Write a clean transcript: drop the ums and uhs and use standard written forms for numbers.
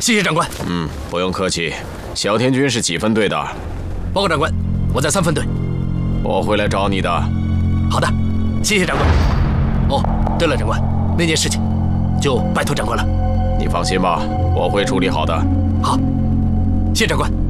谢谢长官。 不用客气。小田君是几分队的？ 报告长官，我在3分队。 我会来找你的。 好的，谢谢长官。哦，对了，长官，那件事情就拜托长官了。 你放心吧，我会处理好的。 好，谢谢长官。